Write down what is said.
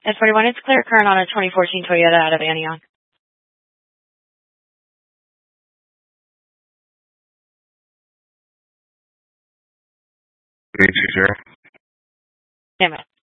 S41, it's clear current on a 2014 Toyota out of Antioch. Three 2 0. Damn it.